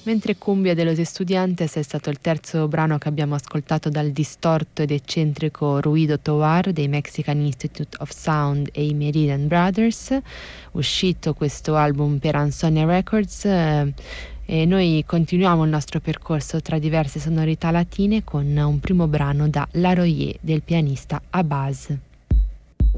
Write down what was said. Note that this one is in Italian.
Mentre Cumbia de los Estudiantes è stato il terzo brano che abbiamo ascoltato dal distorto ed eccentrico Ruido Tovar dei Mexican Institute of Sound e i Meridian Brothers, uscito questo album per Ansonia Records, e noi continuiamo il nostro percorso tra diverse sonorità latine con un primo brano da La Royer del pianista Abaz.